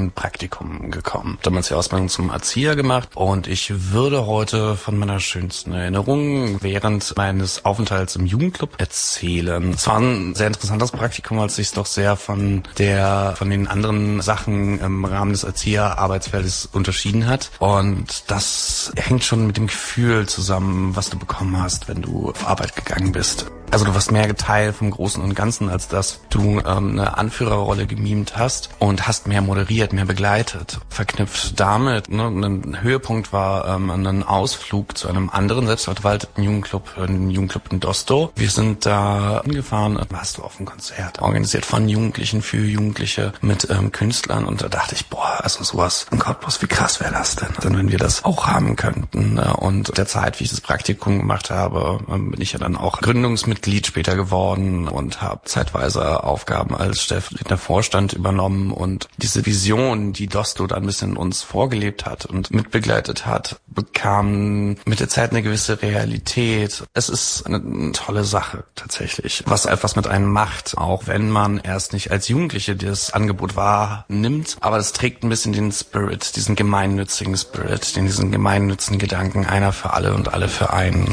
ein Praktikum gekommen. Damals die Ausbildung zum Erzieher gemacht und ich würde heute von meiner schönsten Erinnerung während meines Aufenthalts im Jugendclub erzählen. Es war ein sehr interessantes Praktikum, weil es sich doch sehr von den anderen Sachen im Rahmen des Erzieherarbeitsfeldes unterschieden hat. Und das hängt schon mit dem Gefühl zusammen, was du bekommen hast, wenn du auf Arbeit gegangen bist. Also du warst mehr Teil vom Großen und Ganzen, als dass du eine Anführerrolle gemimt hast und hast mehr moderiert, mehr begleitet. Verknüpft damit, ein Höhepunkt war ein Ausflug zu einem anderen selbstverwalteten Jugendclub, ein Jugendclub in Dostow. Wir sind da hingefahren, warst du auf ein Konzert, organisiert von Jugendlichen für Jugendliche mit Künstlern und da dachte ich, also sowas in Cottbus, wie krass wäre das denn, wenn wir das auch haben könnten. Und der Zeit, wie ich das Praktikum gemacht habe, bin ich ja dann auch Gründungsmitglied später geworden und habe zeitweise Aufgaben als stellvertretender Vorstand übernommen und diese Vision, die Dostow dann ein bisschen uns vorgelebt hat und mitbegleitet hat, bekam mit der Zeit eine gewisse Realität. Es ist eine tolle Sache tatsächlich, was etwas mit einem macht, auch wenn man erst nicht als Jugendliche das Angebot wahrnimmt, aber es trägt ein bisschen den Spirit, diesen gemeinnützigen Spirit, diesen gemeinnützigen Gedanken, einer für alle und alle für einen.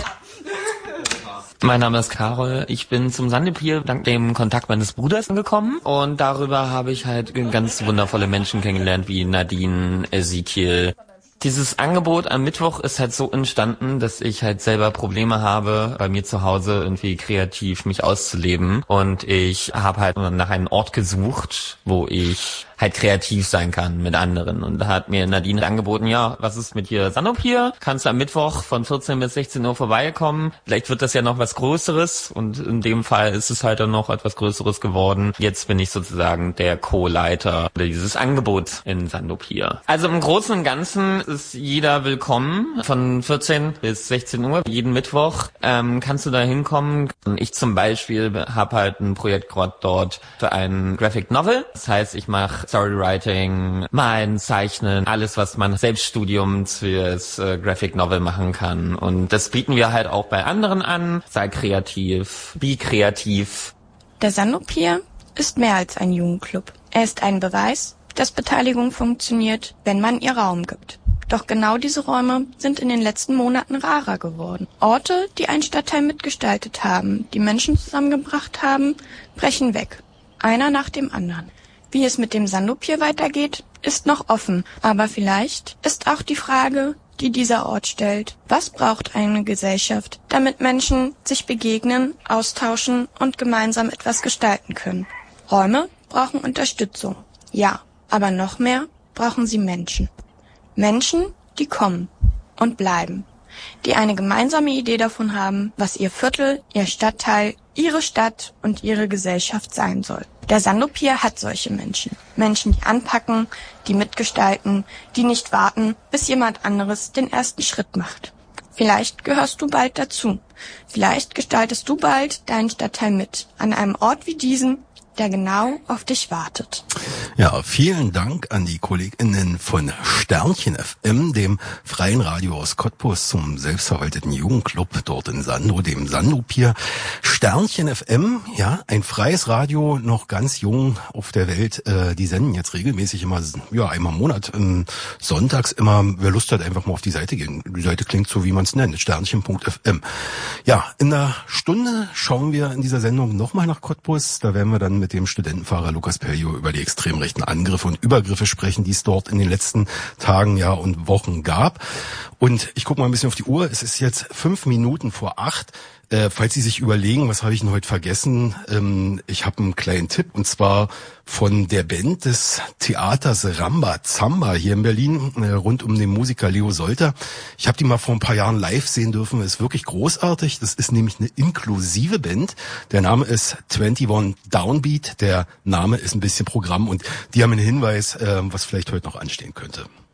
Mein Name ist Carol. Ich bin zum Sandopier dank dem Kontakt meines Bruders gekommen und darüber habe ich halt ganz wundervolle Menschen kennengelernt wie Nadine, Ezekiel. Dieses Angebot am Mittwoch ist halt so entstanden, dass ich halt selber Probleme habe, bei mir zu Hause irgendwie kreativ mich auszuleben und ich habe halt nach einem Ort gesucht, wo ich halt kreativ sein kann mit anderen. Und da hat mir Nadine angeboten, ja, was ist mit hier Sandopier? Kannst du am Mittwoch von 14 bis 16 Uhr vorbeikommen? Vielleicht wird das ja noch was Größeres und in dem Fall ist es halt dann noch etwas Größeres geworden. Jetzt bin ich sozusagen der Co-Leiter dieses Angebots in Sandopier. Also im Großen und Ganzen ist jeder willkommen von 14 bis 16 Uhr. Jeden Mittwoch kannst du da hinkommen. Ich zum Beispiel habe halt ein Projekt gerade dort für einen Graphic Novel. Das heißt, ich mache Storywriting, Malen, Zeichnen, alles, was man Selbststudium fürs Graphic Novel machen kann. Und das bieten wir halt auch bei anderen an. Sei kreativ, be kreativ. Der Sandopier ist mehr als ein Jugendclub. Er ist ein Beweis, dass Beteiligung funktioniert, wenn man ihr Raum gibt. Doch genau diese Räume sind in den letzten Monaten rarer geworden. Orte, die einen Stadtteil mitgestaltet haben, die Menschen zusammengebracht haben, brechen weg. Einer nach dem anderen. Wie es mit dem Sandopier weitergeht, ist noch offen. Aber vielleicht ist auch die Frage, die dieser Ort stellt: Was braucht eine Gesellschaft, damit Menschen sich begegnen, austauschen und gemeinsam etwas gestalten können? Räume brauchen Unterstützung. Ja, aber noch mehr brauchen sie Menschen. Menschen, die kommen und bleiben. Die eine gemeinsame Idee davon haben, was ihr Viertel, ihr Stadtteil, ihre Stadt und ihre Gesellschaft sein soll. Der Sandopier hat solche Menschen. Menschen, die anpacken, die mitgestalten, die nicht warten, bis jemand anderes den ersten Schritt macht. Vielleicht gehörst du bald dazu. Vielleicht gestaltest du bald deinen Stadtteil mit, an einem Ort wie diesen, der genau auf dich wartet. Ja, vielen Dank an die KollegInnen von Sternchen FM, dem freien Radio aus Cottbus, zum selbstverwalteten Jugendclub dort in Sandow, dem Sandopier. Sternchen FM, ja, ein freies Radio, noch ganz jung auf der Welt. Die senden jetzt regelmäßig immer, ja, einmal im Monat, sonntags immer. Wer Lust hat, einfach mal auf die Seite gehen. Die Seite klingt so, wie man es nennt, sternchen.fm. Ja, in einer Stunde schauen wir in dieser Sendung nochmal nach Cottbus. Da werden wir dann mit dem Studentenfahrer Lukas Peljo über die extrem rechten Angriffe und Übergriffe sprechen, die es dort in den letzten Tagen, ja, und Wochen gab. Und ich gucke mal ein bisschen auf die Uhr. Es ist jetzt 5:05. Falls Sie sich überlegen, was habe ich denn heute vergessen? Ich habe einen kleinen Tipp, und zwar von der Band des Theaters Ramba Zamba hier in Berlin, rund um den Musiker Leo Solter. Ich habe die mal vor ein paar Jahren live sehen dürfen. Ist wirklich großartig. Das ist nämlich eine inklusive Band. Der Name ist 21 Downbeat. Der Name ist ein bisschen Programm, und die haben einen Hinweis, was vielleicht heute noch anstehen könnte.